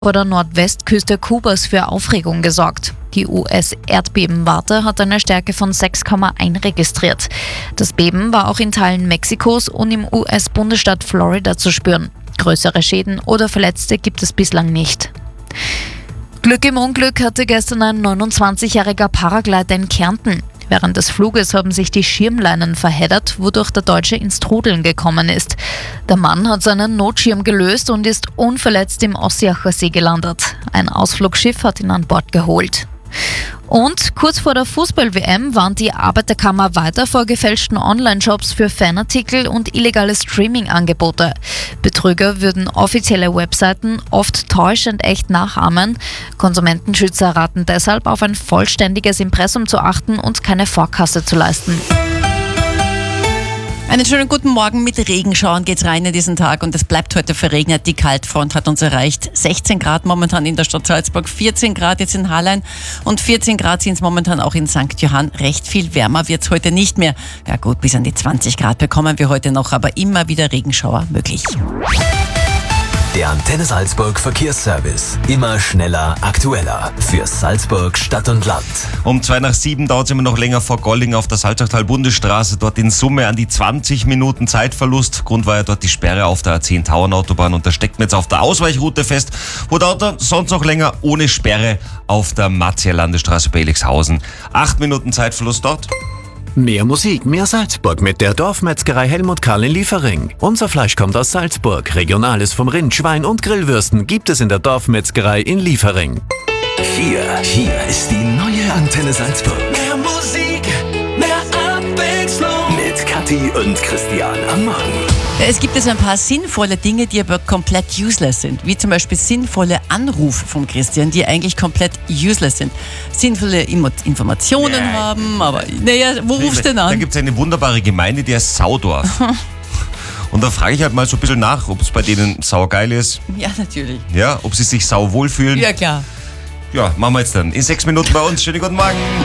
Vor der Nordwestküste Kubas für Aufregung gesorgt. Die US-Erdbebenwarte hat eine Stärke von 6,1 registriert. Das Beben war auch in Teilen Mexikos und im US-Bundesstaat Florida zu spüren. Größere Schäden oder Verletzte gibt es bislang nicht. Glück im Unglück hatte gestern ein 29-jähriger Paraglider in Kärnten. Während des Fluges haben sich die Schirmleinen verheddert, wodurch der Deutsche ins Trudeln gekommen ist. Der Mann hat seinen Notschirm gelöst und ist unverletzt im Ossiacher See gelandet. Ein Ausflugsschiff hat ihn an Bord geholt. Und kurz vor der Fußball-WM warnt die Arbeiterkammer weiter vor gefälschten Online-Shops für Fanartikel und illegale Streaming-Angebote. Betrüger würden offizielle Webseiten oft täuschend echt nachahmen. Konsumentenschützer raten deshalb, auf ein vollständiges Impressum zu achten und keine Vorkasse zu leisten. Einen schönen guten Morgen. Mit Regenschauern geht's rein in diesen Tag und es bleibt heute verregnet. Die Kaltfront hat uns erreicht. 16 Grad momentan in der Stadt Salzburg, 14 Grad jetzt in Hallein und 14 Grad sind es momentan auch in St. Johann. Recht viel wärmer wird's heute nicht mehr. Ja gut, bis an die 20 Grad bekommen wir heute noch, aber immer wieder Regenschauer möglich. Der Antenne Salzburg Verkehrsservice. Immer schneller, aktueller. Für Salzburg, Stadt und Land. Um 6:02 dauert es immer noch länger vor Golling auf der Salzachtal-Bundesstraße. Dort in Summe an die 20 Minuten Zeitverlust. Grund war ja dort die Sperre auf der A10-Tauernautobahn. Und da steckt man jetzt auf der Ausweichroute fest. Wo dauert er sonst noch länger ohne Sperre auf der Marzia-Landesstraße bei Elixhausen. 8 Minuten Zeitverlust dort. Mehr Musik, mehr Salzburg mit der Dorfmetzgerei Helmut Karl in Liefering. Unser Fleisch kommt aus Salzburg. Regionales vom Rind, Schwein und Grillwürsten gibt es in der Dorfmetzgerei in Liefering. Hier ist die neue Antenne Salzburg. Mehr Musik, mehr Abwechslung. Mit Kathi und Christian am Morgen. Es gibt ein paar sinnvolle Dinge, die aber komplett useless sind. Wie zum Beispiel sinnvolle Anrufe von Christian, die eigentlich komplett useless sind. Sinnvolle Informationen haben, aber naja, wo rufst du denn an? Da gibt es eine wunderbare Gemeinde, die heißt Saudorf. Und da frage ich halt mal so ein bisschen nach, ob es bei denen saugeil ist. Ja, natürlich. Ja, ob sie sich sauwohl fühlen. Ja, klar. Ja, machen wir jetzt dann. In 6 Minuten bei uns. Schönen guten Morgen.